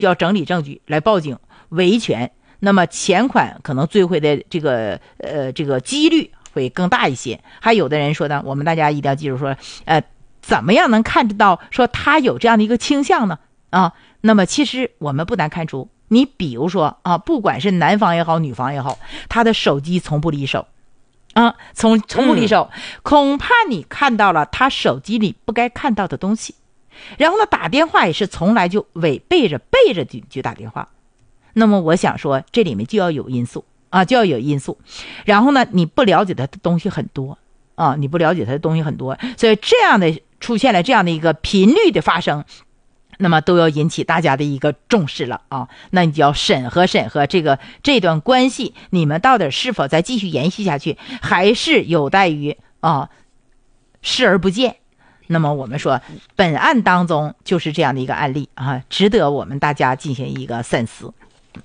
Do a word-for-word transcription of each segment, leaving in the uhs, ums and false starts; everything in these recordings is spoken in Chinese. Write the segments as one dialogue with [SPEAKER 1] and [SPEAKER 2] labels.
[SPEAKER 1] 要整理证据来报警维权，那么钱款可能追回的这个呃这个几率会更大一些。还有的人说呢，我们大家一定要记住说，呃，怎么样能看得到说他有这样的一个倾向呢？啊，那么其实我们不难看出，你比如说啊，不管是男方也好，女方也好，他的手机从不离手。啊，从从不离手、嗯，恐怕你看到了他手机里不该看到的东西，然后呢，打电话也是从来就违背着背着去去打电话。那么我想说，这里面就要有因素啊，就要有因素。然后呢，你不了解他的东西很多啊，你不了解他的东西很多，所以这样的出现了这样的一个频率的发生。那么都要引起大家的一个重视了啊！那你就要审核审核这个这段关系，你们到底是否再继续延续下去，还是有待于啊视而不见？那么我们说，本案当中就是这样的一个案例啊，值得我们大家进行一个三思。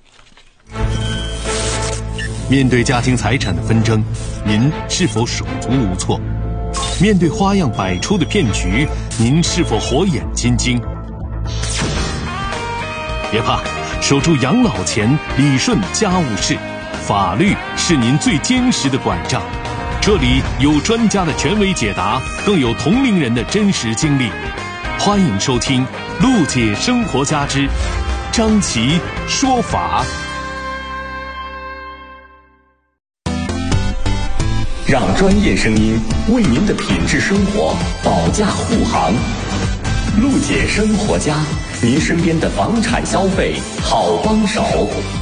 [SPEAKER 2] 面对家庭财产的纷争，您是否手足无措？面对花样百出的骗局，您是否火眼金睛？别怕，守住养老钱，理顺家务事，法律是您最坚实的管账。这里有专家的权威解答，更有同龄人的真实经历。欢迎收听《陆姐生活家之张琪说法》，
[SPEAKER 3] 让专业声音为您的品质生活保驾护航。陆姐生活家，您身边的房产消费好帮手。